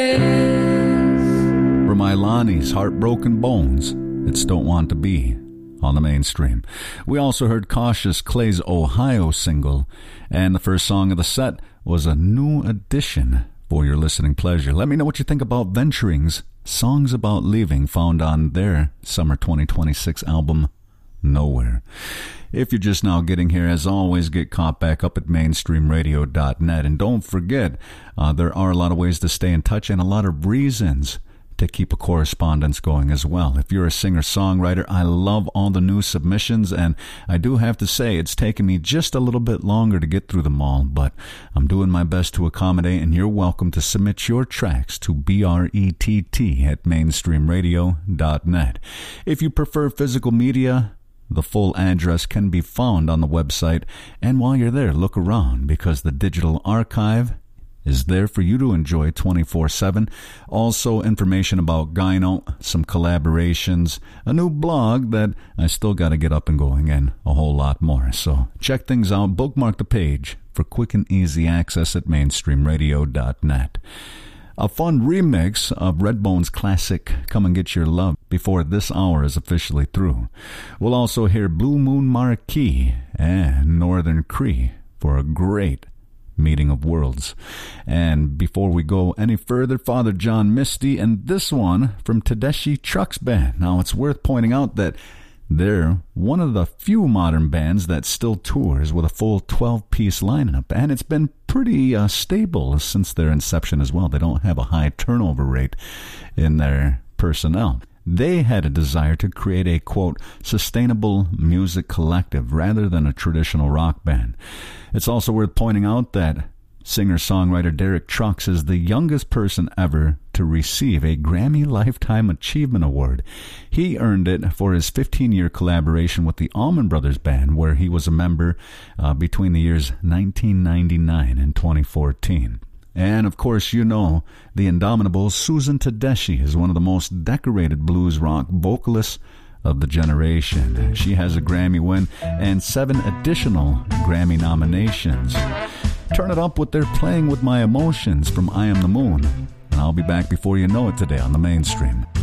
From Ilani's Heartbroken Bones, It's Don't Want to Be on the mainstream. We also heard Cautious Clay's Ohio single, and the first song of the set was a new addition for your listening pleasure. Let me know what you think about Venturing's Songs About Leaving, found on their summer 2026 album, Nowhere. If you're just now getting here, as always, get caught back up at mainstreamradio.net. And don't forget, there are a lot of ways to stay in touch and a lot of reasons to keep a correspondence going as well. If you're a singer-songwriter, I love all the new submissions, and I do have to say it's taken me just a little bit longer to get through them all, but I'm doing my best to accommodate, and you're welcome to submit your tracks to BRETT at mainstreamradio.net. If you prefer physical media, the full address can be found on the website, and while you're there, look around, because the digital archive is there for you to enjoy 24/7. Also, information about Gyno, some collaborations, a new blog that I still got to get up and going, and a whole lot more. So check things out. Bookmark the page for quick and easy access at mainstreamradio.net. A fun remix of Redbone's classic Come and Get Your Love before this hour is officially through. We'll also hear Blue Moon Marquee and Northern Cree for a great Meeting of Worlds. And before we go any further, Father John Misty and this one from Tedeschi Trucks Band. Now, it's worth pointing out that they're one of the few modern bands that still tours with a full 12-piece lineup, and it's been pretty stable since their inception as well. They don't have a high turnover rate in their personnel. They had a desire to create a, quote, sustainable music collective rather than a traditional rock band. It's also worth pointing out that singer-songwriter Derek Trucks is the youngest person ever to receive a Grammy Lifetime Achievement Award. He earned it for his 15-year collaboration with the Allman Brothers Band, where he was a member between the years 1999 and 2014. And, of course, you know, the indomitable Susan Tedeschi is one of the most decorated blues rock vocalists of the generation. She has a Grammy win and 7 additional Grammy nominations. Turn it up with their Playing With My Emotions from I Am the Moon. And I'll be back before you know it today on the mainstream.